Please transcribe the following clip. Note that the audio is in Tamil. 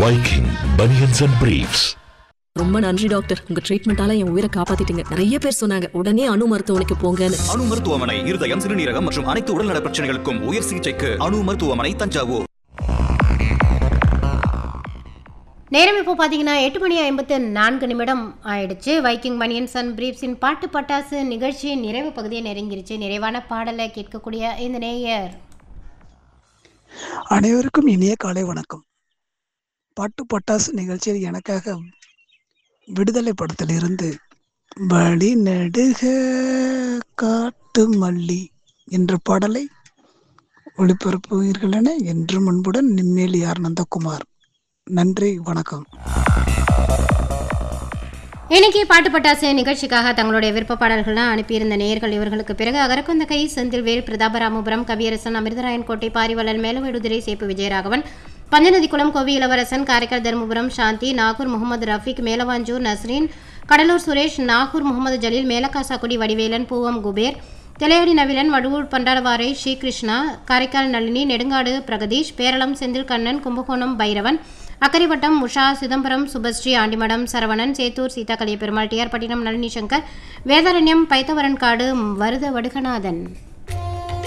Viking Bunions and Briefs. ரொம்ப நன்றி டாக்டர், உங்க ட்ரீட்மெண்டால என் உயிரை காப்பாத்திட்டீங்க. நிறைய பேர் சொன்னாங்க உடனே அணு மருத்துவமனைக்கு போங்கன்னு. அணு மருத்துவமனை இருதயம், சிறுநீரகம் மற்றும் அனைத்து உடல்நல பிரச்சனைகளுக்கும் உயர் சிகிச்சைக்கு அணு மருத்துவமனை, தஞ்சாவூர். நேரம் இப்போ பார்த்தீங்கன்னா 8:54 ஆயிடுச்சு. வைக்கிங் பனியன்ஸ் அண்ட் பிரீஃப்ஸின் பாட்டு பட்டாசு நிகழ்ச்சி நிறைவு பகுதியை நெருங்கிருச்சு. நிறைவான பாடலை கேட்கக்கூடிய இந்த நேயர் அனைவருக்கும் இனிய காலை வணக்கம். பாட்டு பட்டாசு நிகழ்ச்சியில் எனக்காக விடுதலை படத்திலிருந்து வழி நடுக காட்டு மல்லி என்ற பாடலை ஒளிபரப்புவீர்கள் என என்று முன்புடன் நிம்மேலி நந்தகுமார். நன்றி, வணக்கம். இன்னைக்கு பாட்டு பட்டாசு நிகழ்ச்சிக்காக தங்களுடைய விருப்ப பாடல்கள்லாம் அனுப்பியிருந்த நேயர்கள் இவர்களுக்கு பிறகு அகரக்குந்தகை, செந்தில்வேல், பிரதாபராமபுரம், கவியரசன், அமிர்தராயன் கோட்டை, பாரிவலன், மேலவேடுதுறை, சேப்பு விஜயராகவன், பஞ்சநதிக்குளம், கோவி இளவரசன், காரைக்கால் தருமபுரம் சாந்தி, நாகூர் முகமது ரஃபீக், மேலவாஞ்சூர் நஸ்ரீன், கடலூர் சுரேஷ், நாகூர் முகமது ஜலீல், மேலக்காசாக்குடி வடிவேலன், பூவம் குபேர், தெலையாடி நவிலன், வடுவூர் பண்டாரவாரை ஸ்ரீகிருஷ்ணா, காரைக்கால் நளினி, நெடுங்காடு பிரகதீஷ், பேரளம் செந்தில் கண்ணன், கும்பகோணம் பைரவன், அக்கரைவட்டம் உஷா, சிதம்பரம் சுபஸ்ரீ, ஆண்டிமடம் சரவணன், சேத்தூர் சீதா கலிய பெருமாள், டிஆர் பட்டினம் நளினி சங்கர், வேதாரண்யம் பைத்தவரன்காடு, வருத வடுகநாதன்.